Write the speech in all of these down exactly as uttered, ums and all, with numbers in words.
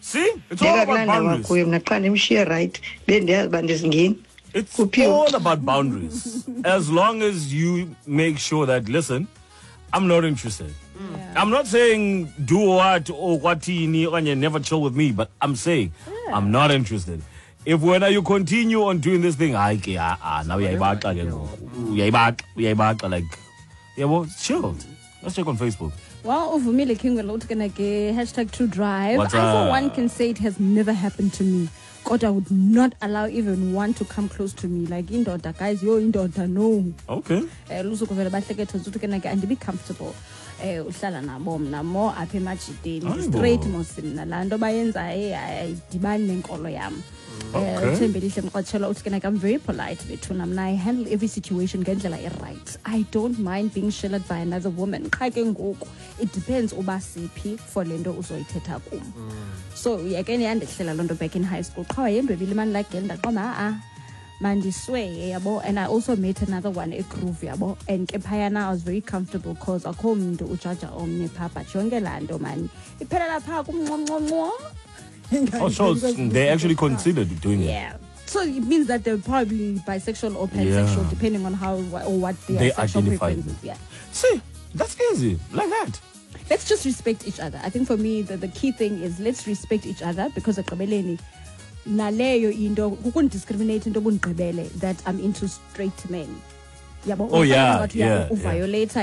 See, it's all about boundaries. It's all about boundaries. As long as you make sure that, listen, I'm not interested. Yeah. I'm not saying do what or what or you never chill with me, but I'm saying yeah. I'm not interested. If when you continue on doing this thing, I ah now we back again. We back, we back like yeah, well, chilled. Let's check on Facebook. Well, over me, like hashtag True Drive. What's I, for up? one, can say it has never happened to me. God, I would not allow even one to come close to me. Like, in daughter, guys, you're in daughter, no. Okay. And be comfortable. Uhlala nabo mna more apha emajideni straight mosim nalando bayenza ayidibani nenkolo yam. Uthembelihle mqatshela uthi ke I'm very polite bethuna mna I handle every situation ngendlela right. I don't mind being shelled by another woman. Qha ke ngoku it depends uba siphi for lento uzoyithetha kum. So yakene yandehlela lonto back in high school. Qha yendwebile man like ngenda qoma ah Mandiswe yabo, and I also met another one a groove yabo, and kepayana I was very comfortable because I come to ujaja omni papa chongelando man. Ipela pa kumngongongwo. Oh, so they actually considered doing it. Yeah. So it means that they're probably bisexual or pansexual, yeah. depending on how or what their they sexual identify. preferences. Yeah. See, that's easy, like that. Let's just respect each other. I think for me the, the key thing is let's respect each other because of Kabeleni. Naleyo into discriminate into bungqibele that I'm into straight men. Yabo. Oh yeah, yeah. Violate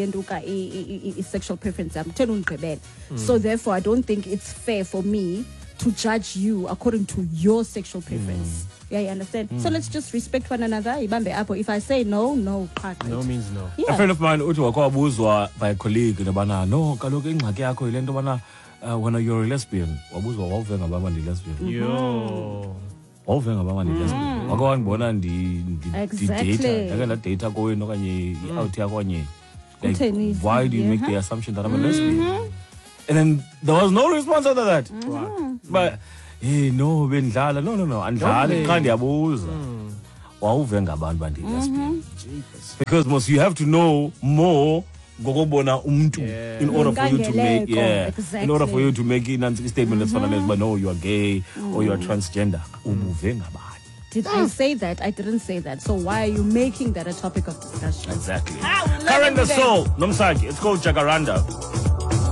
i sexual preference. I'm telling ungqibele. So therefore I don't think it's fair for me to judge you according to your sexual preference. Mm. Yeah, you understand? Mm. So let's just respect one another. If I say no, no. No means no. Yeah. A friend of mine uthi wakwabuzwa by a colleague nabana no kaloku ingxaki yakho yile nto bana Uh, when you're a lesbian, wabuzwa wawuve ngababa ndi lesbian. Yo. Wawuve ngababa ndi lesbian. Wako wangibona ndi ndi data. Yake la data koweni okanye out yakho kanye. Like why do you make the assumption that I'm a lesbian? And then there was no response after that. Wow. But hey no bendlala no no no andlala qha ndiyabuza. Wawuve ngabantu bandi lesbian. Because most you have to know more yeah. in order for you to make yeah exactly. in order for you to make a statement that's mm-hmm. but no you are gay mm. or you are transgender. Did I say that? I didn't say that. So why are you making that a topic of discussion? Exactly. Current the soul. Nomsaki. It's called Jacaranda.